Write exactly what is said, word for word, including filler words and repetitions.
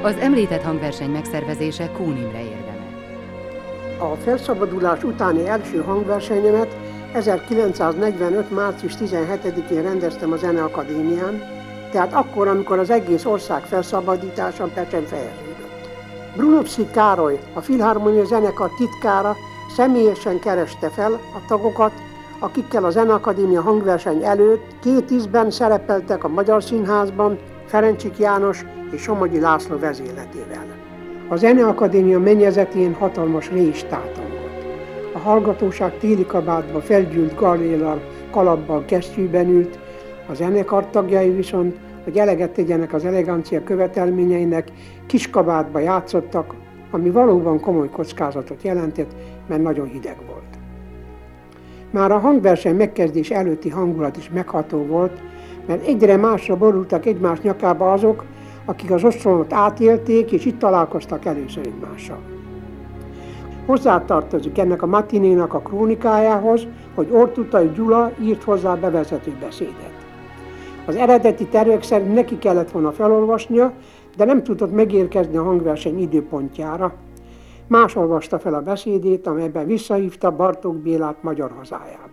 Az említett hangverseny megszervezése Kun Imre érdeme. A felszabadulás utáni első hangversenyemet ezerkilencszáznegyvenöt. március tizenhetedikén rendeztem a Zeneakadémián, tehát akkor, amikor az egész ország felszabadítása Pecsen fejeződött. Brunovszky Károly, a Filharmonia zenekar titkára személyesen kereste fel a tagokat, akikkel a Zeneakadémia hangverseny előtt két ízben szerepeltek a Magyar Színházban Ferencsik János és Somogyi László vezényletével. A Zeneakadémia mennyezetén hatalmas rés tátongott. A hallgatóság téli kabátba felgyűlt Galléllal, kalappal, kesztyűben ült, a zenekar tagjai viszont, hogy eleget tegyenek az elegancia követelményeinek, kis kabátba játszottak, ami valóban komoly kockázatot jelentett, mert nagyon hideg volt. Már a hangverseny megkezdés előtti hangulat is megható volt, mert egyre másra borultak egymás nyakába azok, akik az ostromot átélték, és itt találkoztak először egymással. Hozzátartozik ennek a matinénak a krónikájához, hogy Ortutay Gyula írt hozzá bevezető beszédet. Az eredeti tervek szerint neki kellett volna felolvasnia, de nem tudott megérkezni a hangverseny időpontjára. Más olvasta fel a beszédét, amelyben visszahívta Bartók Bélát magyar hazájába.